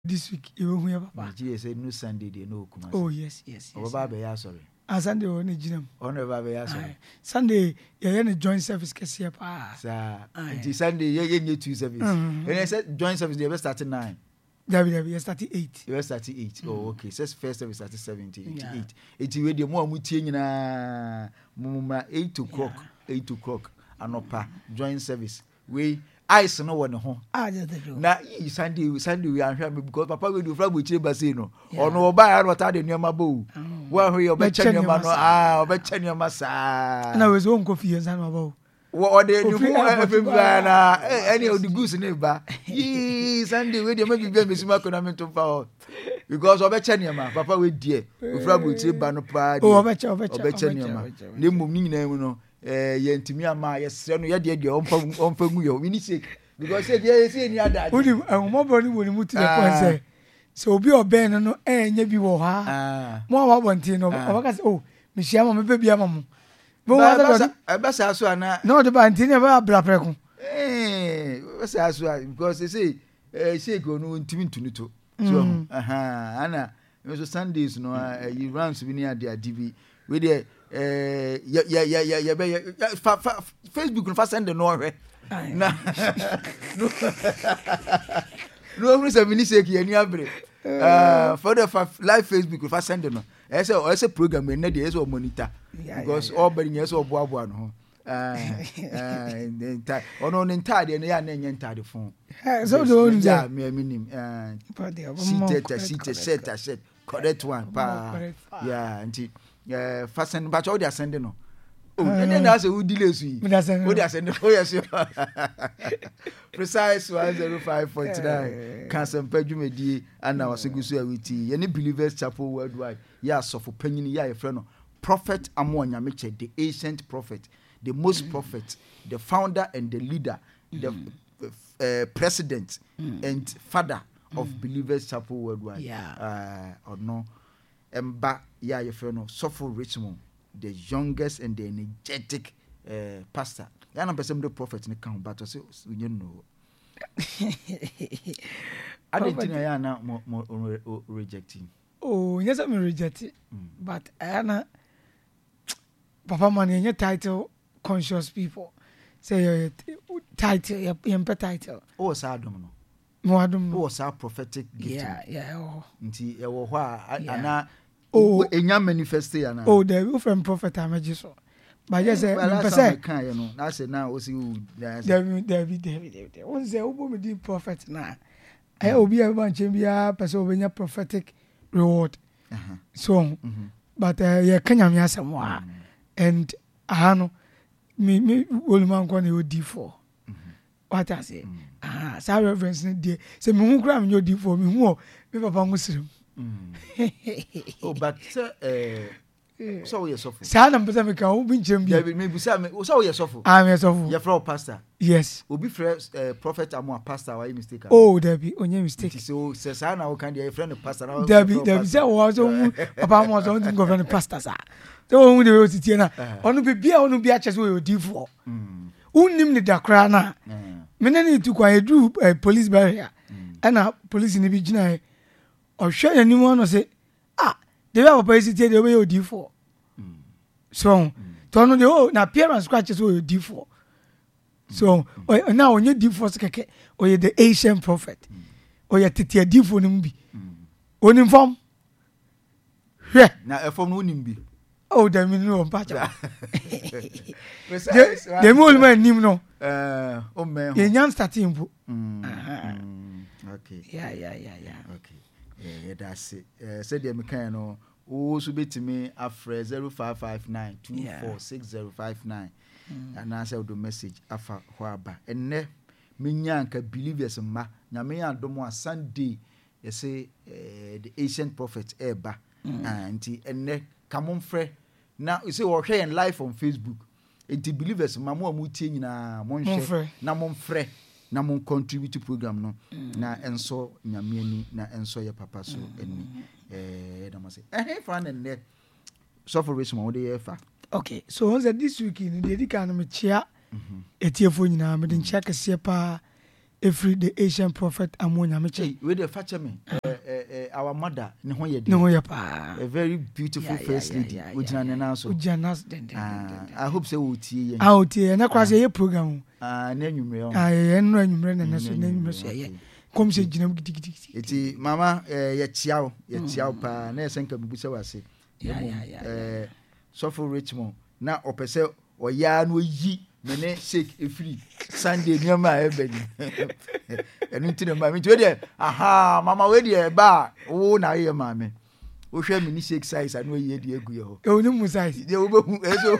this week you who papa Nigeria say no Sunday they no kuma. Oh yes. Baba be ya sorry. Sunday on the gym. On baba be ya sorry. Sunday you joint service kese pa. Sir. It Sunday you two service. And I said joint service they start at 9. You start at 8. You start at 8. Oh okay. Says first service start at 78. It we dey more mutie nyina mumma 8 o'clock. 8 o'clock anopa joint service. We ice no one ho. Na Sunday we ahwa me because papa we do fra bo chire base no. Ono oba ya no ta de nyama bo. Wa hwe obecha nyama no obecha nyama sa. Na we zo nko fie nsan ma bo. Wo de ni hu afebra na any of the goose ne ba. Sunday we dey ma bibia mesima economy to fa. Because obecha nyama papa we die. We fra bo chire ba no pa. Obecha nyama. Ne mum ni nyina mu no. Yentimi ama yesre no yede de omfa gu yo we need shake because say ni ada odi mo ni muti the point say so obi oben no enya bi wo ha mo wa bonti no obaka say oh me hia ma me be bia ma mo mo wa sa aso ana no de ba ntini ba bra preku sa aso because they say shake no ntimi ntunito so ana so Sundays no you runs bi ni ade bi we dey Facebook no fa send no hwe na no no se mini seki ani abre for the live Facebook fa send no say program na dey say monitor because all bari nya say oboabo no ho ono ntade no ya na nya ntade fon so do on ja me minim set correct one pa yeah nti fasten but all they are sending no and then that's a delay so what they are sending oh yes precise 105.9 cancer pedumedi and our segusu awiti any believers chapel worldwide yeah so for penyin yeah your friend no prophet amonya meche the ancient prophet the most prophet the founder and the leader the president and father of believers chapel worldwide or no Emba ya your friend no Suffer Richmond, the youngest and the energetic pastor. Ya na person the prophet ne kan but say you know. Adentina ya na mo rejecting. Oh, yes I'm rejecting. But ana papa man any title conscious people. Say title your title. Oh sadom no. Mo adom. Oh sa prophetic gift. Yeah. Oh. Nti e wo ho ana enya manifest ya na the from prophet amaji so but just say kan you know na say na o si David won say obo me di prophet na obi e ban chen bia person obenya prophetic reward so but ye kanyam ya samwa and no me wolman ko na odi4 what I say sa reference ni dey say me hu kra me odi4 me hu me papa ngusirem oh but so we suffer sa na mpesa me ka o bi nchem bi me busa me so we suffer me suffer your friend pastor yes obi prophet amo pastor why mistake oh Debbie onye mistake so say na o kan your friend pastor Debbie say o so papa mo so think of pastor sa so o de o titie na onu bi a chese o di4 unnim ni dakra na me na ni tu kwa edu police barrier na police ni bi gina ohwe animu no say they have a city they way D4 so to no dey na appearance scratches way D4 so now on your D4 keke o ye the ancient prophet o ye tete D4 nim bi onim form na e form no nim bi oh the me no pacha the mole man nim no o me ye nyan starting bu okay yeah okay yeah that's it said the mekan no o so betimi afre 0559 246059 and answer the message afa ho aba enne menya nka believers ma nyame ya domo a Sunday you say the ancient prophet eba anti enne kamomfre na you say wo hwe en live on Facebook enti believers ma mo amutie nyina mo nhwe na momfre na mon contribute program no na enso nyame ani na enso ye papa so ani na mo say fan and so for which mo dey fa okay so on this week in the dedican me chia etiefo nyina me den check se pa every the Asian prophet Amonya Meche. We the fache me. Our mother ne ho ye pa. A very beautiful first lady. Ujina ne na so. Ujanas I hope say we tie. Ah tie na kwase ye program. Na nwumre o. Ye no nwumre na so na nwumre so ye. Kom se gina gidi. Eti mama ye chiao pa na esenka bibusa wase. Sofo Richmond na opese oya no yi mene shake efiri Sunday niam ebeni enu ntine ma me de aha mama we de ba wo na ye ma me wo hwe me ni shake size anu ye de egu ye ho e oni mu size de wo behu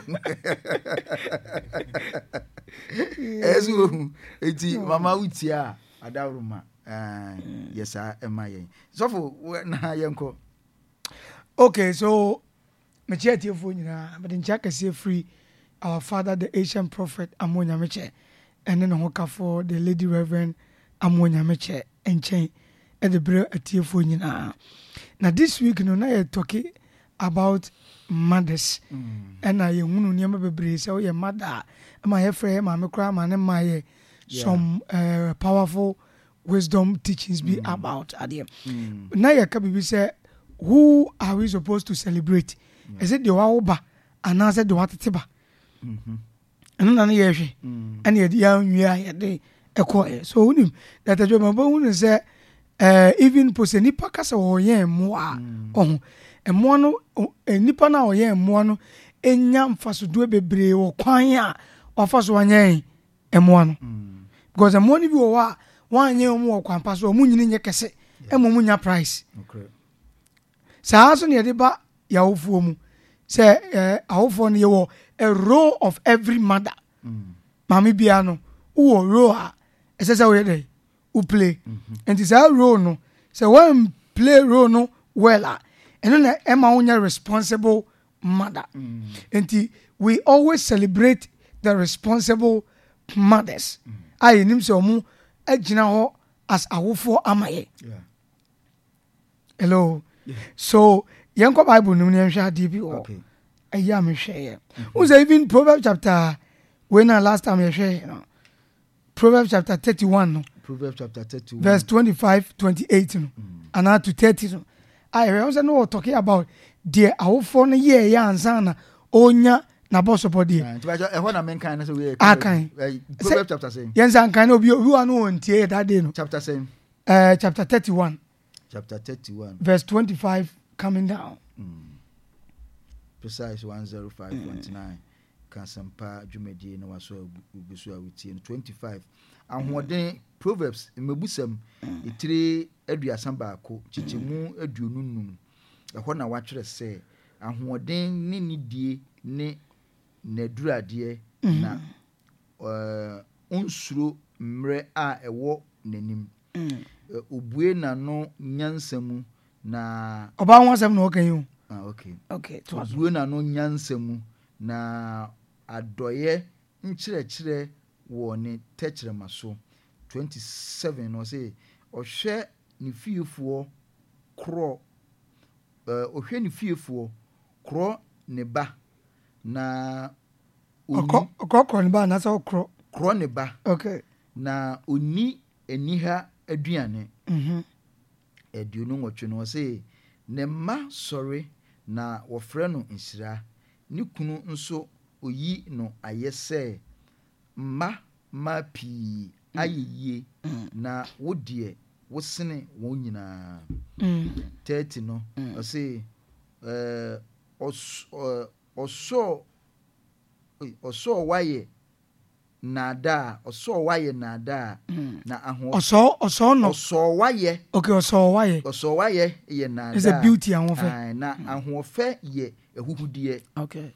ezo eti mama utia adawruma yesa ema ye sofo na yenko. Okay, so me cheti fo nyina but in check say free our father the Asian prophet Amonya Meche and then hoka for the Lady Reverend Amonya Meche enchen at the bre atiefo nyina. Now this week no na you talking about mothers and na you hunu niam bebre say your mother ma ye frɛ ma me kra ma ne ma ye some powerful wisdom teachings be about adie. Na you ka bibi say who are we supposed to celebrate? Is it the waoba and answer the watetiba? And none ye and yet young ya de echo. So that a German bone say even poseni pacas or ye moa on a mono a nipana or ye mono en yam fasu do bebre or quanya or fast one ye a mono. Because a money you are 1 year more quampas or moon in your cassette and momunya price. Sa aso ne de ba yawofuo mu say awofo ne wo a role of every mother. Mami bia no wo role a esese we dey u play. And this role no say when play role no well and na ema wonya responsible mother. And we always celebrate the responsible mothers. I nim so mu agina ho as awofo amaye. Hello. Yeah. So, Yanko Bible no nehwa de bi o. Okay. Aya me hwe. Who say even Proverbs chapter when last time you share, Proverbs chapter 31 no. Proverbs chapter 31 verse 25 28 no. And now to 30 no. I also know talking about the awofo no ye ya ansa na onya na boss support there. E ho na men kan na so we. Proverbs chapter same. Yensan kan obi wa no ontie that day no. Chapter same. Chapter 31. Chapter 31. Verse 25 coming down. Precise 105.9. Kansampa Jumedi no waso ubusu awiti 25. Ahoden Proverbs mebusam itire aduasam baako chichemu aduonunum. Ehɔ na watwere sɛ ahoden ne nidie ne nadurade na onsuro mre a ɛwɔ nanim. Obue na no nyansamu na oba wansam no kan you. Okay. Obue na no nyansamu na adoye nkyerɛkyerɛ wɔ ne tɛkyerɛma so. 27 no say ɔhwɛ ne fiefoɔ korɔ ɔhwɛ ne fiefoɔ korɔ ne ba na korɔ ne ba na sɛ korɔ ne ba. Okay. Na oni eniha aduane. Aduonu nwɔtwe no say ne ma sɔre na wɔfrɛ no nhyira. Ne kunu nso oyi no ayɛ sɛ ma pii ayeye na wodie wosene wɔn nyinaa. 30 no say ɔsɔ waye nada na aho ɔsɔ waye. Okay, ɔsɔ waye ye nada. It's a beauty and wofe. Na ahoɔfɛ ye ehuhudie. Okay.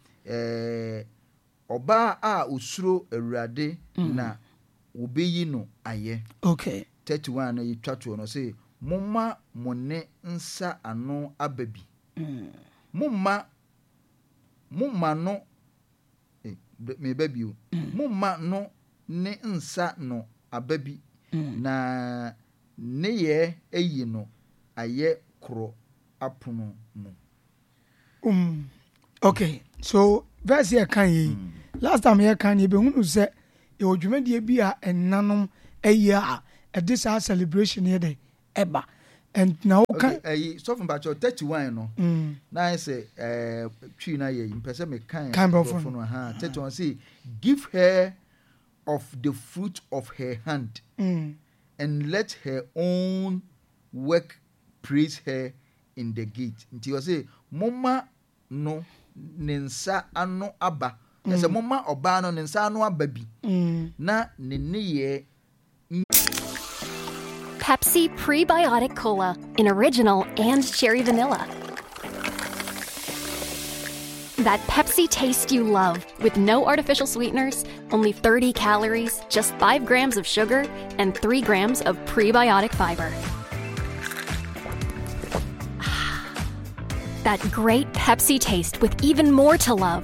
Ɔba a osuro Awurade na obeyi no ayɛ. Okay. 31 na yitwato no say momma monne nsa ano ababi. Momma no me baby momma no ne nsa no ababi na ne ye eyi no ayɛ kro apono mu. Okay, so verse here kan yi last time here kan yi be hunu se e odwumadie bi a ennanom ayi a this our celebration here day eba and now okay so from about 31 no na I say twi na ye impese me kan no ha 31 say give her of the fruit of her hand and let her own work praise her in the gate. Nti you say mama no nensa ano aba. Say mama oba no nensa ano aba bi. Na ne ye Pepsi Prebiotic Cola in original and cherry vanilla. That Pepsi taste you love with no artificial sweeteners, only 30 calories, just 5 grams of sugar, and 3 grams of prebiotic fiber. That great Pepsi taste with even more to love.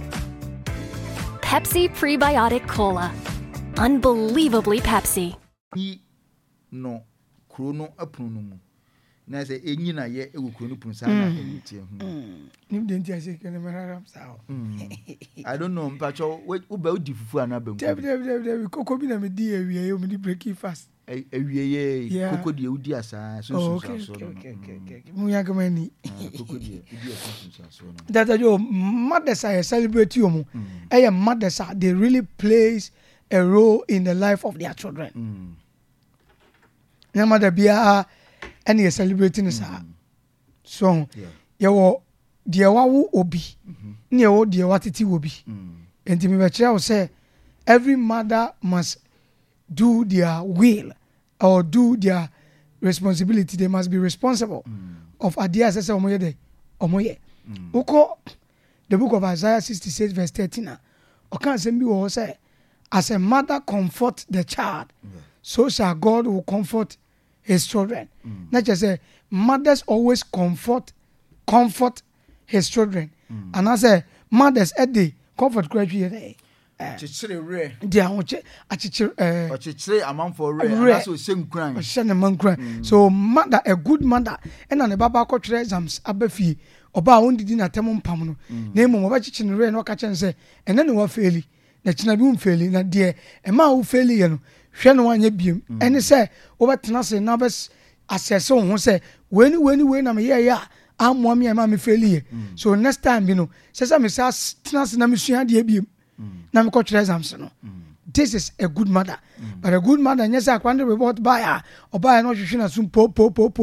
Pepsi Prebiotic Cola. Unbelievably Pepsi. No krono apunu mu. Na say enyi na ye ewu krono punsa na entie hu. Nim den tia say kene mararam sao. I don't know mpacho we uba udi fufu ana banku. Dev koko bi na me di awie yo me di break fast. Awie ye koko di udi asa so. Okay. Mu ya kama ni. Koko di asa so no. That yo mothers are celebrate you mu. Mothers are they really plays a role in the life of their children. Na mother bia and you celebrating this so you dear wawu obi near what dear watiti obi and to me say every mother must do their will or do their responsibility. They must be responsible of ideas as omoye uko the book of Isaiah 66 verse 13 o can say me wo say as a mother comfort the child so shall God will comfort his children. Not just say mothers always comfort his children. And I say mothers at the comfort graduate. Chichire re. Dia hoche achichire chichire amanfo re and so same crime. So mother a good mother and an baba ko tire exams abafi oba won didi na temo mpam no. Na emo oba chichire re no ka chen say ene ne wa faili na china bi un faili na de e ma wo faili ye no hwe no anya biem ene say obetena se na bes assess ho say weni na me ye ya ammo me ma me faili ye. So next time you know say me say tena se na me sua de biem na me ko tire exams no. This is a good mother. But a good mother nyesa akwande report buy oba no hwehwe na sum po.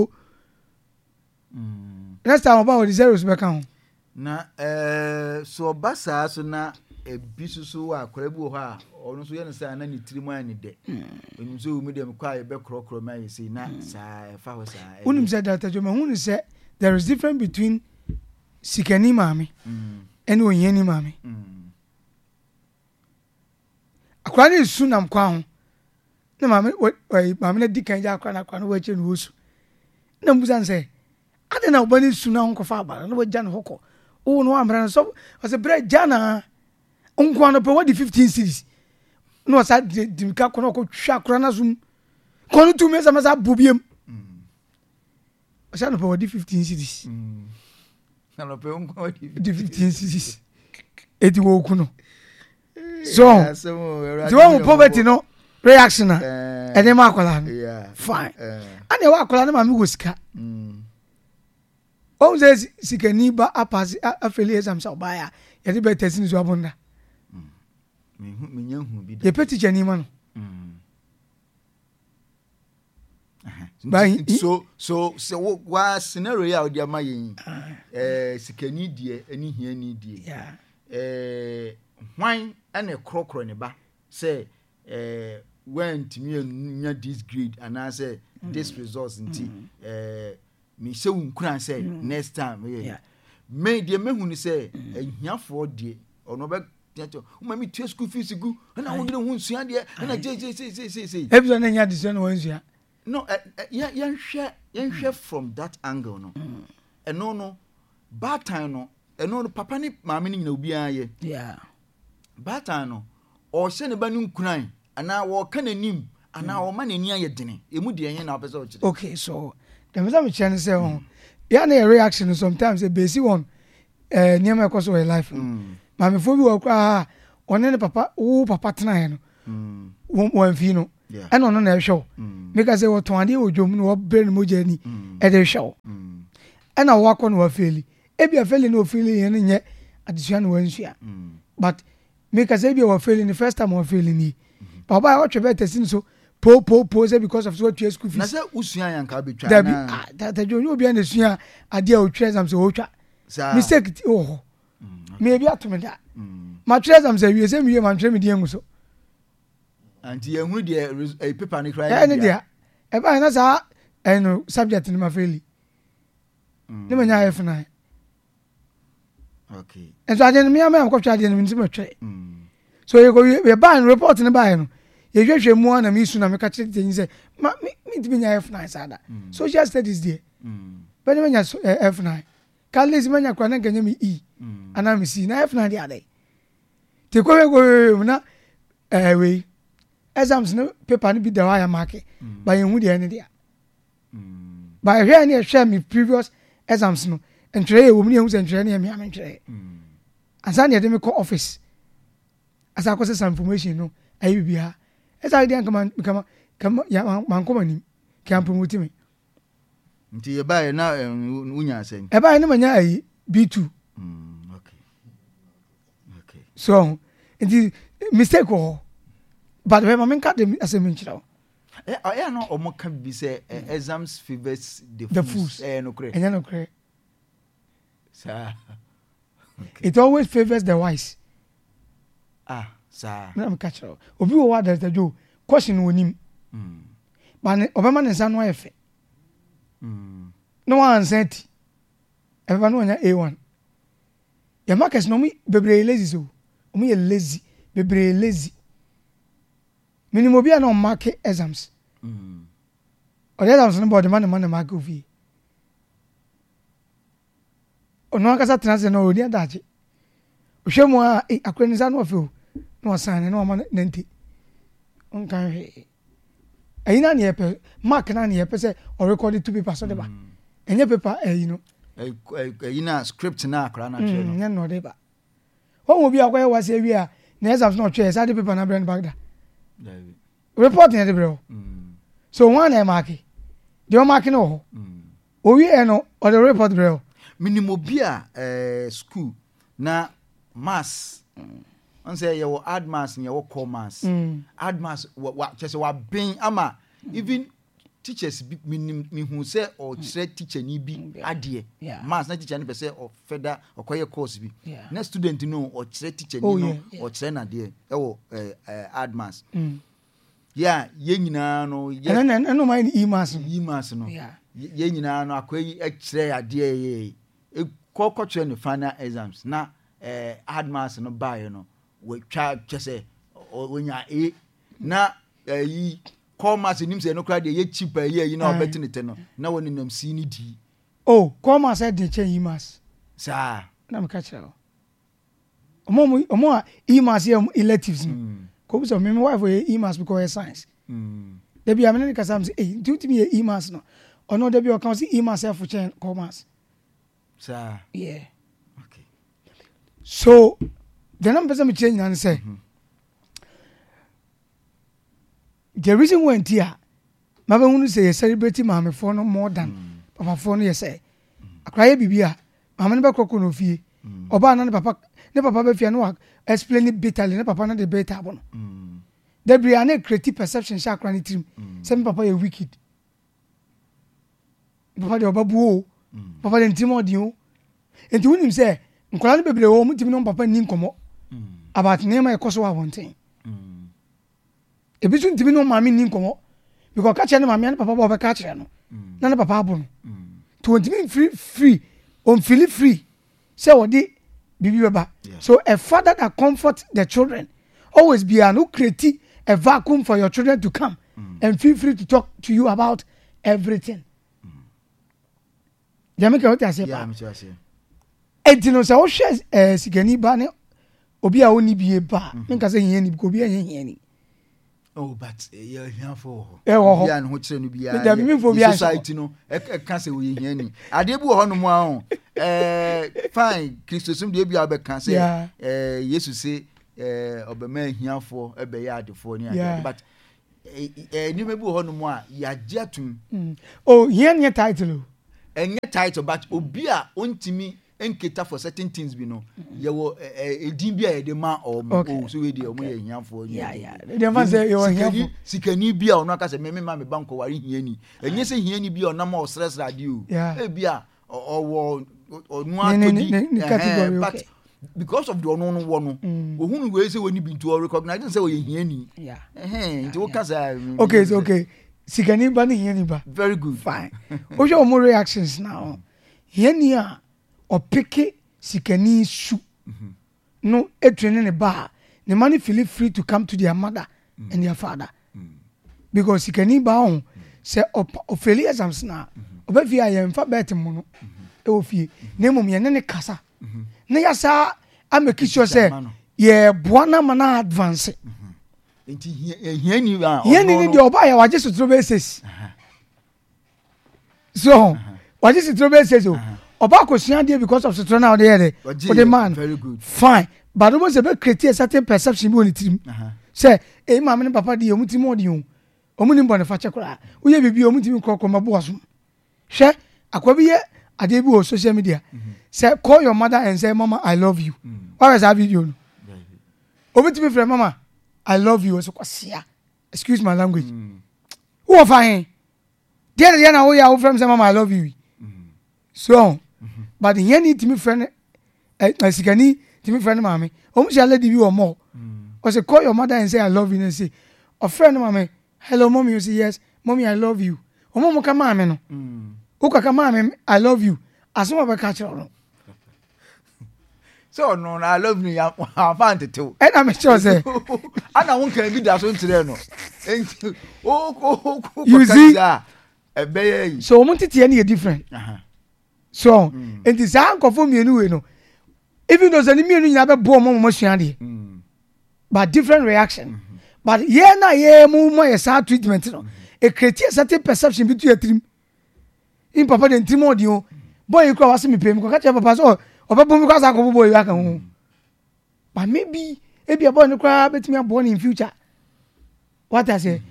Next time oba with zeros be kan ho. Na so oba saa so na ebi susu wa akwara bi ho a ono so ye no say na ni tirimu ani de. Enu so umi dem kwa ye be krokro ma ye say na saa fa ho saa. Unim say that Joma hunu say there is difference between sikani mami and onyeni mami. Akwara ni sunam kwa ho. Na mami na di kan ja akwara na wa che no wosu. Na mbusan say ade na obani suna ho kofa aba na waja no hoko. O no amra so o say bre jana nkwa no pe what the 15 series. No sa di ka kono ko twa akora na zum. Kono tu me sa bubiem. O say no pe what the 15 series. Na no pe nkwa the 15 series. Eti wo ku no. So the one poverty no reaction na e dey ma akola no. Fine. Ane wa akola na ma mi go sika. O says sikani ba apasi afeli exams obaya ye dey better sin so abunda. Me nyahu bi. Ye peti jani ma no. So wa scenario ya odi ama yin. Sikani die ani hia ni die. Yeah. Why ane krokro ne ba say when timi nya this grade and I say this results nti me se wunkran say next time me de mehu ni say ahiafo de ono be teacher uma me tue school fees gu na wo de hu nsua de na say ebzo na nya decision wo nsua no yan hwe from that angle no no bad time no no papa ni maame ni nyina obi aye yeah bad time no o hye ne ba ni nkuran ana wo ka nanim ana wo ma nani aye dene emu de yen na opese o kire. Okay, so the me say say ya na reaction sometimes e base one niam e so life maame fo bi wo kwa one ne papa wo papa tena he no wo amfi no ɛna ɔno na ɛhwɛ meka sɛ wɔtɔn adeɛ wɔ dwom no wɔbrɛ no mogya ni ɛde hwɛ wo ɛna wɔakɔ no wafeeli ebi afeeli na ofeeli yɛn no nyɛ adesua na wansua but meka sɛ ebi wafeeli the first time wafeeli ni but ɔbaa ɔtwɛ bɛɛ tɛsi so po sɛ because of so wɔtua school fees na sɛ wosua yanka bɛtwa dabi tatadwo nyɛ obi a na sua adeɛ a ɔtwerɛ exam sɛ ɔtwa mistake wɔ hɔ me ebi ato me da matwerɛ exam sɛ wie sɛ mewie mantwerɛ me deɛ ngu so anti yɛhu deɛ paper no kra ɛne deɛ ɛbaa na saa ɛno subject no mafeeli ne manya F9 okay ɛnso adeɛ no mea mea mekɔtwerɛ adeɛ no mentim matwerɛ so yɛbaa no report no baeɛ no yɛhwehwɛ mu a na mesu na meka kyerɛ tɛnyi sɛ mentimi nya F9 saa da social studies deɛ bɛne manya F9 calculus manya kora na nkanyɛ me E anaa me C na F9 deɛ adɛ nti kɔhwɛ mu na wei exams no paper no bi da hɔ ayɛ maake ba yɛhu deɛ ne deɛ ba yɛhwɛ ne yɛhwɛ me previous exams no ntwerɛ yɛ wɔ mu ne yɛhu sɛ ntwerɛ ne yɛ mea mentwerɛ ansa ne yɛde me kɔ office asa akɔ sɛ some information no ayɛ biribiaa ɛsa deɛ nkama mankɔma nim ka promote me nti yɛbaeɛ na wonya asɛn ɛbaeɛ ne manya ayi B2 okay so nti mistake wɔ hɔ but when menka de asɛm nkyerɛ wo ɛyɛ no ɔmo ka bibi sɛ exams favors the fools no korɛ ɛnyɛ no korɛ saa it always favors the wise saa na meka kyerɛ wo obi wɔ hɔ adatadwo question wɔ nim but ɔbɛma ne nsa no ayɛ fɛ na wansa ti ɛbɛba no wanya A1 yɛ markers na ɔmo bebree lazy so ɔmo yɛ lazy bebree lazy minimum obi a na ɔmarke exams ɔde exams no bɔ ɔde ma ne marke ofie ɔno ankasa tena sɛ na ɔni adagye ɔhwɛ mu a akora ne nsa no ɔfɛ o na ɔsan ne na ɔma ne nte ɔnka hwee ɛyi na ne yɛpɛ mark na ne yɛpɛ sɛ ɔrekɔde two paper so de ba ɛnyɛ paper ɛyi no ɛyi na script na akora na twɛ no nyɛ na ɔde ba wɔn obi akɔyɛ wase awie a na exams na ɔtwɛ saa de paper na brɛ no back da report yɛn de brɛ o so wɔn na ɛmaake deɛ ɔmaake no wɔ hɔ owie no ɔde report brɛ o minimum bi a school na mass on say yɛwɔ ad mass yɛwɔ core mass ad mass kyɛ sɛ waben ama even teachers bi mehu sɛ ɔkyerɛ teacher ni bi adeɛ mass na teacher no pɛ sɛ ɔfɛda ɔkɔyɛ course bi na student no ɔkyerɛ teacher ni no ɔkyerɛ na deɛ ɛwɔ ad mass yɛn nyinaa no ɛno ma yɛ e-mass no yɛn nyinaa no akɔyi ɛkyerɛ adeɛ yɛ kɔkɔkyerɛ ne final exams na ad mass no baeɛ no wɔtwa kyɛ sɛ wɔnya A na yi core mass nim sɛ no kora deɛ yɛ cheap yi na ɔbɛte ne te no na wɔne nam C ne D core mass de kyɛ e-mass saa na meka kyerɛ wo ɔmo a e-mass yɛ electives no kɔbi sɛ me wife yɛ e-mass because yɛ science da bi a mene ne kasa m sɛ nti wotumi yɛ e-mass no ɔno da bi ɔka wo sɛ e-mass ɛfo kyɛn core mass saa yeah okay so the number some change and say the reason why here mama who say celebrating mama for no more than papa for no say akra bibia mama ne be kokko no fie oba na ne papa be fie no explain it bitterly ne papa na de beta abo no the bria na creative perception sha akra ne trim say me papa you wicked papa de obabu papa de ntimo de o enti wonim say nkola ne bebre wo mutimi no papa ni nkomo about nema ekoso wa wonten ebi so ntimi no mama ni nkomo because ka kire no mama ne papa ba ka kire no na ne papa abo no to ntimi free on feel free say wodi bibi baba so a father that comfort the children always be an who create a vacuum for your children to come and feel free to talk to you about everything jamaica what I say enti no say wo hwe sigani ba ne obi a oni bie ba nka say hia ni ko obi a hia ni but you here for ho bia no ho kire no bia society no ka say we hia ni ade bu ho no mu a fine Christosum de bia be ka say Jesus say obema hia for ebe ya ade for ni ade but ni me bi ho no mo a ya giatum oh here near title enye title but obi a ontimi enketa for certain things bi no ye wo edin bi a ye de ma o so we dey o mo ye hiafo yeah dem fan say you hiafo sikani bi a ono aka say me ma me banko ware hiani enye say hiani bi o na ma o stress radio e bi a owo onu atodi but because of the ono no wo no ohunu we say we ni bi to recognize say we hiani nti wo ka say okay sikani ba ni hiani ba very good fine o show more reactions now hiani a o pick sikani su no etrene ne ba the man feel free to come to their mother and their father because sikani ba on say o failure exams na o ba fi aye mfa bet mu no e o fie na mum ye ne kasa na ya sa ameki sure say ye boana mana advance enti hiani ba hiani ni de oba ya waje sutro basis so waje sutro basis o oba ko sua dey because of sutro now there for the man very good fine but almost a bit create a certain perception on the team say e ma me papa dey omutim odi o omuni mbone fa chekora uye bibi omutim kokko mabo so hwe akwabi ye ade bi o social media say call your mother and say mama I love you what was that video no omutim friend mama I love you so kwasia excuse my language who fine there na wo ya wo friend say mama I love you so but here need to me friend sikani to me friend mama omu sha lady bi o mo o say call your mother and say I love you and say a friend mama hello mommy you say yes mommy I love you omo mo ka mama no o ka mama I love you asoma be ka chiro no so no I love me ya fan tetew and I'm sure say ana won kan bi da so ntire no enti you see ebeye so omo tete na different so and this ankofo mienu we no even though any mienu nya be bo mo sua de but different reaction but here na ye mo ye sa treatment no e create a certain perception between trim in papa den trim odi o boy you was me pay me ka che papa so oba mi kwasa ko boy aka ho but maybe e be boy no kwa betimi abo in future what I say